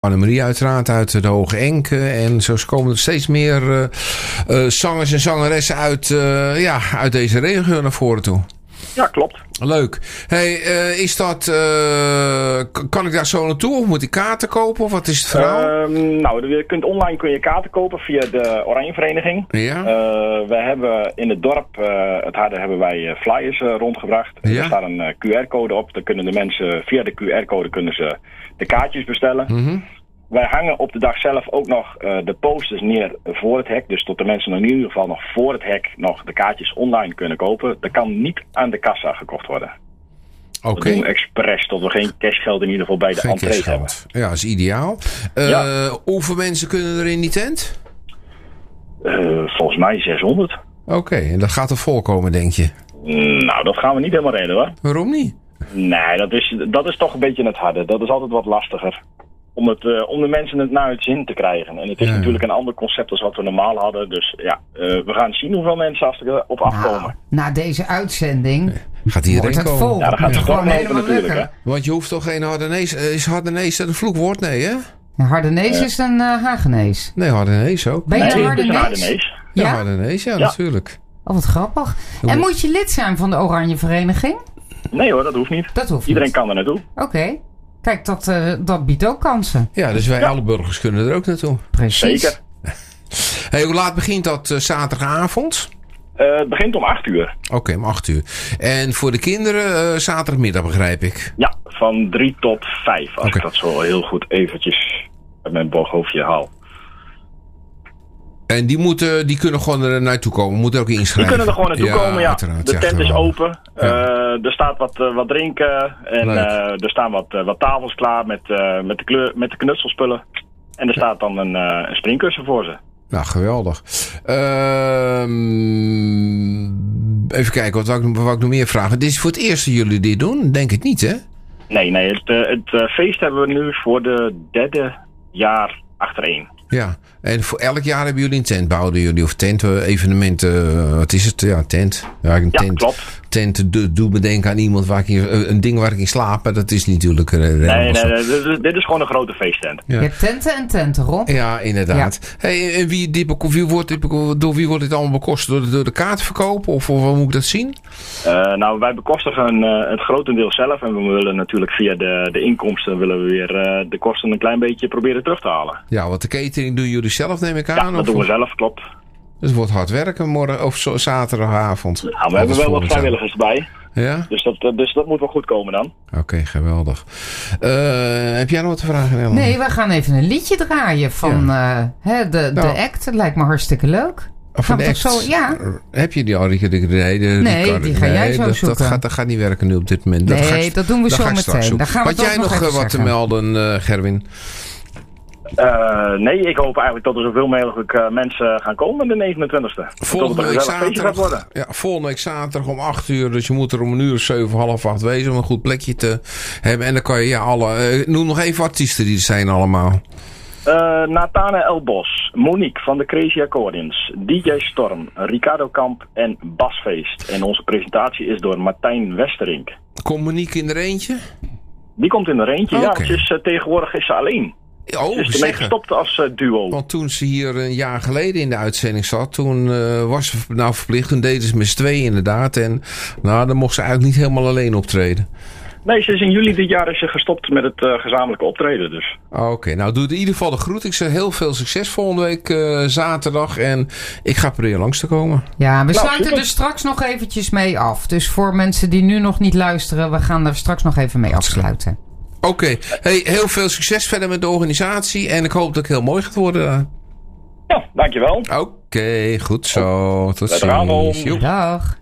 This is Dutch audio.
Annemarie uiteraard uit de Hoge Enke. En zo komen er steeds meer zangers en zangeressen uit deze regio naar voren toe. Ja, klopt. Leuk. Hey, is dat... kan ik daar zo naartoe of moet ik kaarten kopen? Of wat is het verhaal? Online kun je kaarten kopen via de Oranjevereniging. Ja. We hebben in het dorp, het Harde, hebben wij flyers rondgebracht. Ja. Er staat een QR-code op. Dan kunnen de mensen via de QR-code kunnen ze de kaartjes bestellen. Mm-hmm. Wij hangen op de dag zelf ook nog de posters neer voor het hek. Dus tot de mensen in ieder geval nog voor het hek nog de kaartjes online kunnen kopen. Dat kan niet aan de kassa gekocht worden. Oké. We doen expres tot we geen cashgeld in ieder geval bij de entree hebben. Ja, dat is ideaal. Hoeveel mensen kunnen er in die tent? Volgens mij 600. Oké, en dat gaat er volkomen, denk je? Nou, dat gaan we niet helemaal redden, hoor. Waarom niet? Nee, dat is toch een beetje het harde. Dat is altijd wat lastiger. Om de mensen het naar het zin te krijgen. En het is natuurlijk een ander concept dan wat we normaal hadden. Dus ja, we gaan zien hoeveel mensen op afkomen. Na deze uitzending gaat iedereen komen. Vol. Ja, dan gaat het gewoon helemaal natuurlijk. Hè? Want je hoeft toch geen Hardenees... Is Hardenees een vloekwoord? Nee, hè? Hardenees is een Hagenees. Nee, Hardenees ook. Ben je Hardenees? Hardenees? Ja, Hardenees, ja, natuurlijk. Oh, wat grappig. En moet je lid zijn van de Oranje Vereniging? Nee hoor, dat hoeft niet. Iedereen kan er naartoe. Oké. Kijk, dat biedt ook kansen. Ja, dus wij alle burgers kunnen er ook naartoe. Precies. Zeker. Hey, hoe laat begint dat zaterdagavond? Het begint om 8:00. Oké, om 8:00. En voor de kinderen zaterdagmiddag, begrijp ik? Ja, van 3 tot 5. Als ik dat zo heel goed eventjes uit mijn hoofdje haal. En die kunnen gewoon er naartoe komen? Moeten ook inschrijven? Die kunnen er gewoon naartoe komen, ja. Uiteraard, de tent is open. Ja. Er staat wat drinken. En er staan wat tafels klaar met de knutselspullen. En er staat dan een springkussen voor ze. Nou, geweldig. Even kijken, wat wou ik nog meer vragen? Dit is voor het eerst dat jullie dit doen? Denk het niet, hè? Nee. Het feest hebben we nu voor de 3e jaar achtereen. Ja, en voor elk jaar hebben jullie een tent, bouwden jullie? Of evenementen, wat is het? Ja, tent. Ja, tent, klopt. Tent doe me denken aan iemand een ding waar ik in slaap. Dat is natuurlijk... Nee, dit is gewoon een grote feesttent. Ja. Je hebt tenten en tenten, Rob. Ja, inderdaad. Ja. Hey, en door wie wordt dit allemaal bekostigd? Door de kaartverkoop? Of hoe moet ik dat zien? Wij bekostigen het grotendeel zelf. En we willen natuurlijk via de inkomsten willen we weer de kosten een klein beetje proberen terug te halen. Ja, want de catering doen jullie zelf, neem ik aan? Ja, dat doen we zelf, klopt. Dus het wordt hard werken morgen of zaterdagavond. Ja, we hebben wel wat vrijwilligers bij. Ja? Dus dat moet wel goed komen dan. Oké, geweldig. Heb jij nog wat te vragen, Ellen? Nee, we gaan even een liedje draaien van de act. Dat lijkt me hartstikke leuk. Van de act? Zo, ja. Heb je die al? Nee, die ga jij zo zoeken. Dat gaat niet werken nu op dit moment. Dat doen we zo meteen. Had jij nog wat te melden, Gerwin? Nee, ik hoop eigenlijk dat er zoveel mogelijk mensen gaan komen de 29e. Volgende week zaterdag. Ja, volgende week zaterdag om 8:00. Dus je moet er om 7:30 wezen om een goed plekje te hebben. En dan kan je noem nog even artiesten die er zijn allemaal. Nathana El Bos, Monique van de Crazy Accordions, DJ Storm, Ricardo Kamp en Basfeest. En onze presentatie is door Martijn Westerink. Komt Monique in er eentje? Die komt in er eentje, Okay. Ja. Tegenwoordig is ze alleen. Oh, ze is ermee gestopt als duo. Want toen ze hier een jaar geleden in de uitzending zat, toen was ze verplicht. Toen deden ze met z'n tweeën inderdaad. En dan mocht ze eigenlijk niet helemaal alleen optreden. Nee, ze is in juli dit jaar gestopt met het gezamenlijke optreden. Dus. Oké, nou doe in ieder geval de groet. Ik zeg heel veel succes volgende week zaterdag. En ik ga proberen langs te komen. Ja, we sluiten er straks nog eventjes mee af. Dus voor mensen die nu nog niet luisteren, we gaan er straks nog even mee afsluiten. Oké. Hey, heel veel succes verder met de organisatie. En ik hoop dat het heel mooi gaat worden. Ja, dankjewel. Oké, goed zo. Tot ziens. Dag.